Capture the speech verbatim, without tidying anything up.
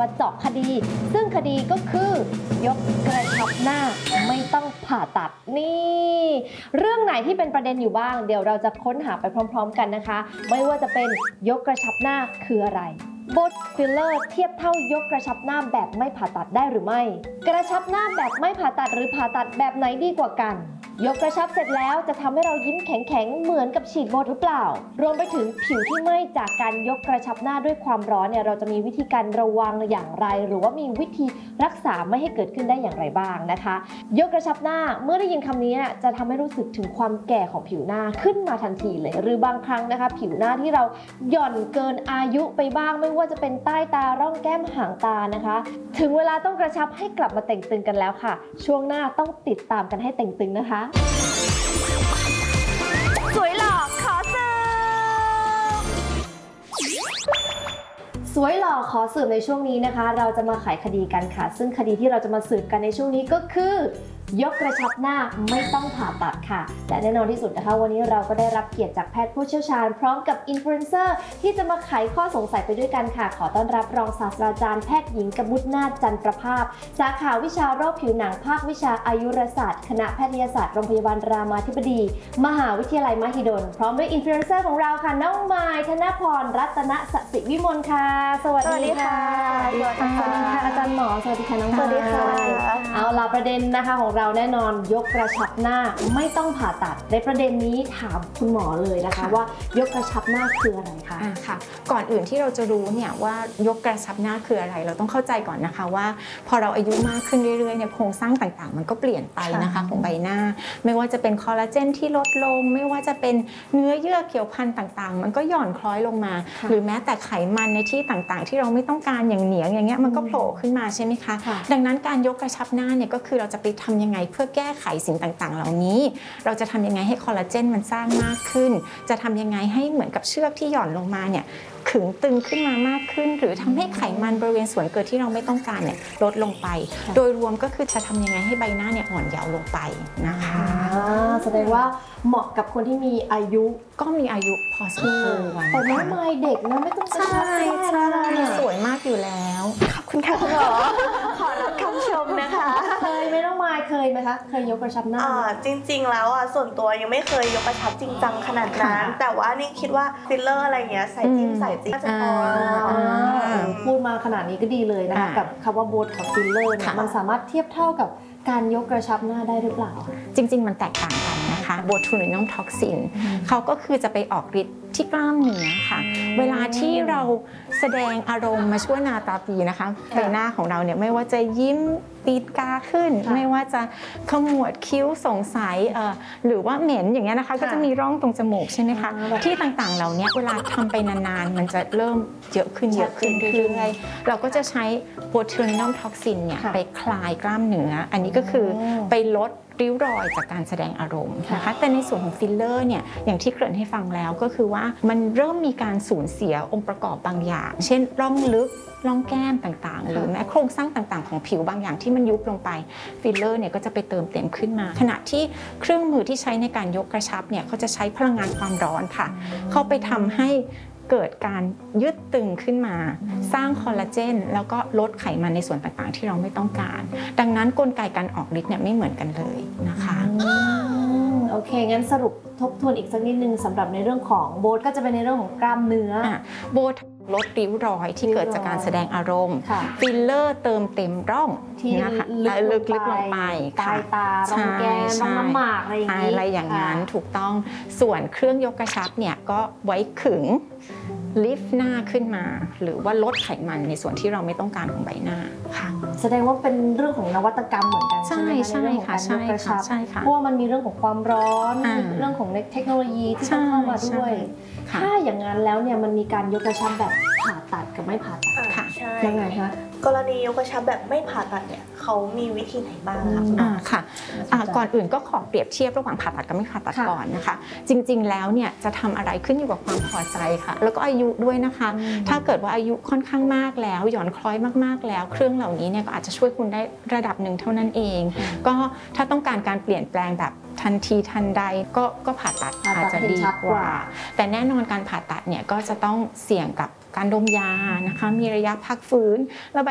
มาเจาะคดีซึ่งคดีก็คือยกกระชับหน้าไม่ต้องผ่าตัดนี่เรื่องไหนที่เป็นประเด็นอยู่บ้างเดี๋ยวเราจะค้นหาไปพร้อมๆกันนะคะไม่ว่าจะเป็นยกกระชับหน้าคืออะไรโบท็อกซ์ฟิลเลอร์เทียบเท่ายกกระชับหน้าแบบไม่ผ่าตัดได้หรือไม่กระชับหน้าแบบไม่ผ่าตัดหรือผ่าตัดแบบไหนดีกว่ากันยกกระชับเสร็จแล้วจะทำให้เรายิ้มแข็งๆเหมือนกับฉีดโบหรือเปล่ารวมไปถึงผิวที่ไหม้จากการยกกระชับหน้าด้วยความร้อนเนี่ยเราจะมีวิธีการระวังอย่างไรหรือว่ามีวิธีรักษาไม่ให้เกิดขึ้นได้อย่างไรบ้างนะคะยกกระชับหน้าเมื่อได้ยินคำนี้จะทำให้รู้สึกถึงความแก่ของผิวหน้าขึ้นมาทันทีเลยหรือบางครั้งนะคะผิวหน้าที่เราหย่อนเกินอายุไปบ้างไม่ว่าจะเป็นใต้ตาร่องแก้มหางตานะคะถึงเวลาต้องกระชับให้กลับมาแต่งตึงกันแล้วค่ะช่วงหน้าต้องติดตามกันให้แต่งตึงนะคะสวยหล่อขอสืบสวยหล่อขอสืบในช่วงนี้นะคะเราจะมาไขคดีกันค่ะซึ่งคดีที่เราจะมาสืบกันในช่วงนี้ก็คือยกกระชับหน้าไม่ต้องผ่าตัดค่ะและแน่นอนที่สุดนะคะวันนี้เราก็ได้รับเกียรติจากแพทย์ผู้เชี่ยวชาญพร้อมกับอินฟลูเอนเซอร์ที่จะมาไขข้อสงสัยไปด้วยกันค่ะขอต้อนรับรองศาสตราจารย์แพทย์หญิงกมุษนาถจันประภาพสาขาวิชาโรคผิวหนังภาควิชาอายุรศาสตร์คณะแพทยศาสตร์โรงพยาบาลรามาธิบดีมหาวิทยาลัยมหิดลพร้อมด้วยอินฟลูเอนเซอร์ของเราค่ะน้องมายธนพรรัตนสสิวิมลค่ะสวัสดีค่ะสวัสดีค่ะอาจารย์หมอสวัสดีค่ะน้องมายสวัสดีค่ะเอาล่ะประเด็นนะคะของเราแน่นอนยกกระชับหน้าไม่ต้องผ่าตัดในประเด็นนี้ถามคุณหมอเลยนะคะว่ายกกระชับหน้าคืออะไรคะอ่าค่ะก่อนอื่นที่เราจะรู้เนี่ยว่ายกกระชับหน้าคืออะไรเราต้องเข้าใจก่อนนะคะว่าพอเราอายุมากขึ้นเรื่อยๆเนี่ยโครงสร้างต่างๆมันก็เปลี่ยนไปนะคะของใบหน้าไม่ว่าจะเป็นคอลลาเจนที่ลดลงไม่ว่าจะเป็นเนื้อเยื่อเกี่ยวพันต่างๆมันก็หย่อนคล้อยลงมาหรือแม้แต่ไขมันในที่ต่างๆที่เราไม่ต้องการอย่างเหนียงอย่างเงี้ยมันก็โผล่ขึ้นมาใช่ไหมคะดังนั้นการยกกระชับหน้าเนี่ยก็คือเราจะไปทำยังไงเพื่อแก้ไขสิ่งต่างๆเหล่านี้เราจะทำยังไงให้คอลลาเจนมันสร้างมากขึ้นจะทำยังไงให้เหมือนกับเชือกที่หย่อนลงมาเนี่ยขึงตึงขึ้นมามากขึ้นหรือทำให้ไขมันบริเวณส่วนเกินที่เราไม่ต้องการเนี่ยลดลงไปโดยรวมก็คือจะทำยังไงให้ใบหน้าเนี่ยอ่อนเยาว์ลงไปนะคะแสดงว่าเหมาะกับคนที่มีอายุก็มีอายุพอสมควรแต่น้องมายเด็กนะไม่ต้องใช่ใช่สวยมากอยู่แล้วขอบคุณค่ะคุณหมอขอรับคำชมนะคะเคยไหมน้องมายเคยไหมคะเคยยกกระชับหน้าจริงๆแล้วอ่ะส่วนตัวยังไม่เคยยกกระชับจริงจังขนาดนั้นแต่ว่านี่คิดว่าฟิลเลอร์อะไรเงี้ยใส่จิ้มใส่จิ้มจะพอพูดมาขนาดนี้ก็ดีเลยนะคะกับคำว่าโบท็อกซ์ฟิลเลอร์เนี่ยมันสามารถเทียบเท่ากับการยกกระชับหน้าได้หรือเปล่าจริงๆมันแตกต่างกันนะคะโบทูลินัมท็อกซินเขาก็คือจะไปออกฤทธิ์ที่กล้ามเนื้อค่ะเวลาที่เราแสดงอารมณ์มาชั่วนาตาปีนะคะใบหน้าของเราเนี่ยไม่ว่าจะยิ้มตีนกาขึ้นไม่ว่าจะขมวดคิ้วสงสัยหรือว่าเหม็นอย่างเงี้ยนะคะก็จะมีร่องตรงจมูกใช่ไหมคะที่ต่างๆเหล่านี้เวลาทำไปนานๆมันจะเริ่มเยอะขึ้นเยอะขึ้นเรื่อยๆเราก็จะใช้โบทูลินัมท็อกซินเนี่ยไปคลายกล้ามเนื้ออันนี้ก็คือไปลดริ้วรอยจากการแสดงอารมณ์นะคะแต่ในส่วนของฟิลเลอร์เนี่ยอย่างที่เกริ่นให้ฟังแล้วก็คือว่ามันเริ่มมีการสูญเสียองค์ประกอบบางอย่างเช่นร่องลึกร่องแก้มต่างๆหรือแม้โครงสร้างต่างๆของผิวบางอย่างที่มันยุบลงไปฟิลเลอร์เนี่ยก็จะไปเติมเต็มขึ้นมาขณะที่เครื่องมือที่ใช้ในการยกกระชับเนี่ยเขาจะใช้พลังงานความร้อนค่ะเข้าไปทำให้เกิดการยืดตึงขึ้นมาสร้างคอลลาเจนแล้วก็ลดไขมันในส่วนต่างๆที่เราไม่ต้องการดังนั้นกลไกการออกฤทธิ์เนี่ยไม่เหมือนกันเลยนะคะโอเคงั้นสรุปทบทวนอีกสักนิดนึงสำหรับในเรื่องของโบทก็จะเป็นในเรื่องของกล้ามเนื้อโบทลดริ้วรอยที่เกิดจากการแสดงอารมณ์ฟิลเลอร์เติมเต็มร่องที่ลึกลงไปใต้ตาร่องแก้มร่องน้ำหมากอะไรอย่างนี้อะไรอย่างนั้นถูกต้องส่วนเครื่องยกกระชับเนี่ยก็ไว้ขึงลิฟต์หน้าขึ้นมาหรือว่าลดไขมันในส่วนที่เราไม่ต้องการของใบหน้าค่ะแสดงว่าเป็นเรื่องของนวัตกรรมเหมือนกันใช่ไหมใช่ค่ะใช่ค่ะใช่ค่ะเพราะว่ามันมีเรื่องของความร้อนเรื่องของเทคโนโลยีที่ต้องเข้ามาด้วยถ้าอย่างนั้นแล้วเนี่ยมันมีการยกกระชับแบบผ่าตัดกับไม่ผ่าตัดค่ะยังไงคะกรณียกกระชับแบบไม่ผ่าตัดเนี่ยเขามีวิธีไหนบ้างคะอ่าค่ะก่อนอื่นก็ขอเปรียบเทียบระหว่างผ่าตัดกับไม่ผ่าตัดก่อนนะคะจริงๆแล้วเนี่ยจะทำอะไรขึ้นอยู่กับความพอใจค่ะแล้วก็อายุด้วยนะคะถ้าเกิดว่าอายุค่อนข้างมากแล้วหย่อนคล้อยมากๆแล้วเครื่องเหล่านี้เนี่ยก็อาจจะช่วยคุณได้ระดับหนึ่งเท่านั้นเองก็ถ้าต้องการการเปลี่ยนแปลงแบบทันทีทันใดก็ก็ผ่าตัดอาจจะดีกว่าแต่แน่นอนการผ่าตัดเนี่ยก็จะต้องเสี่ยงกับการดมยานะคะมีระยะพักฟื้นและ